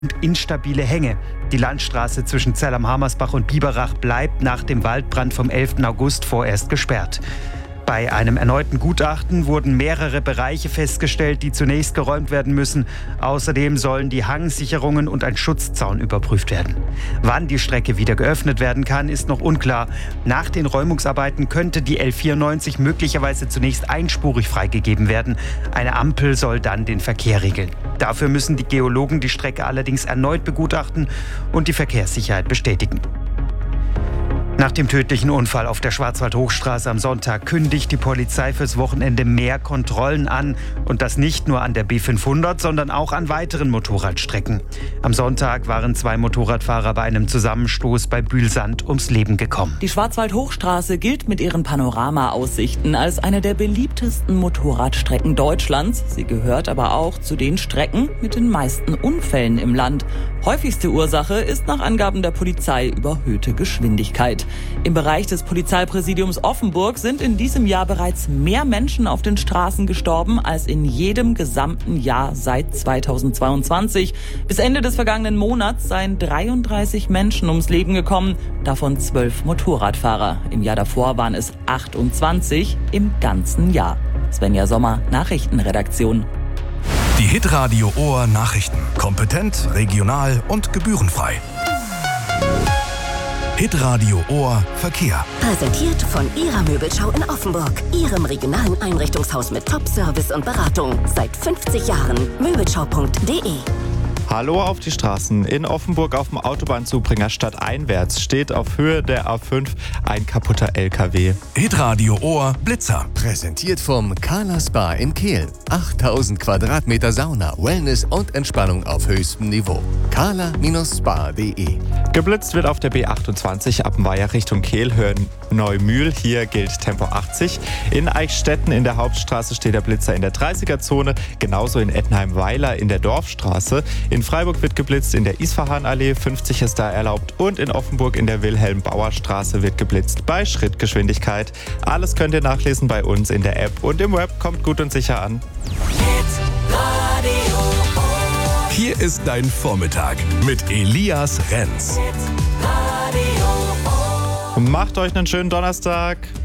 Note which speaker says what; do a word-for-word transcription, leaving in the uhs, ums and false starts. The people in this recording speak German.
Speaker 1: und instabile Hänge. Die Landstraße zwischen Zell am Harmersbach und Biberach bleibt nach dem Waldbrand vom elften August vorerst gesperrt. Bei einem erneuten Gutachten wurden mehrere Bereiche festgestellt, die zunächst geräumt werden müssen. Außerdem sollen die Hangsicherungen und ein Schutzzaun überprüft werden. Wann die Strecke wieder geöffnet werden kann, ist noch unklar. Nach den Räumungsarbeiten könnte die L vierundneunzig möglicherweise zunächst einspurig freigegeben werden. Eine Ampel soll dann den Verkehr regeln. Dafür müssen die Geologen die Strecke allerdings erneut begutachten und die Verkehrssicherheit bestätigen. Nach dem tödlichen Unfall auf der Schwarzwald-Hochstraße am Sonntag kündigt die Polizei fürs Wochenende mehr Kontrollen an. Und das nicht nur an der B fünfhundert, sondern auch an weiteren Motorradstrecken. Am Sonntag waren zwei Motorradfahrer bei einem Zusammenstoß bei Bühlsand ums Leben gekommen.
Speaker 2: Die Schwarzwald-Hochstraße gilt mit ihren Panorama-Aussichten als eine der beliebtesten Motorradstrecken Deutschlands. Sie gehört aber auch zu den Strecken mit den meisten Unfällen im Land. Häufigste Ursache ist nach Angaben der Polizei überhöhte Geschwindigkeit. Im Bereich des Polizeipräsidiums Offenburg sind in diesem Jahr bereits mehr Menschen auf den Straßen gestorben als in jedem gesamten Jahr seit zweitausendzweiundzwanzig. Bis Ende des vergangenen Monats seien dreiunddreißig Menschen ums Leben gekommen, davon zwölf Motorradfahrer. Im Jahr davor waren es achtundzwanzig im ganzen Jahr. Svenja Sommer, Nachrichtenredaktion.
Speaker 3: Die Hitradio Ohr Nachrichten. Kompetent, regional und gebührenfrei. Hitradio Ohr Verkehr.
Speaker 4: Präsentiert von Ihrer Möbelschau in Offenburg. Ihrem regionalen Einrichtungshaus mit Top-Service und Beratung. Seit fünfzig Jahren. Möbelschau punkt de.
Speaker 5: Hallo auf die Straßen. In Offenburg auf dem Autobahnzubringer stadteinwärts steht auf Höhe der A fünf ein kaputter L K W.
Speaker 3: Hitradio Ohr Blitzer.
Speaker 6: Präsentiert vom Kala Spa in Kehl. achttausend Quadratmeter Sauna, Wellness und Entspannung auf höchstem Niveau. kala Spa punkt de.
Speaker 5: Geblitzt wird auf der B achtundzwanzig Appenweier Richtung Kehl, Höhe Neumühl. Hier gilt Tempo achtzig. In Eichstätten in der Hauptstraße steht der Blitzer in der dreißiger-Zone. Genauso in Ettenheim-Weiler in der Dorfstraße. In Freiburg wird geblitzt in der Isfahanallee, fünfzig ist da erlaubt. Und in Offenburg in der Wilhelm-Bauer-Straße wird geblitzt bei Schrittgeschwindigkeit. Alles könnt ihr nachlesen bei uns in der App und im Web. Kommt gut und sicher an.
Speaker 3: Hier ist dein Vormittag mit Elias Renz.
Speaker 5: Macht euch einen schönen Donnerstag.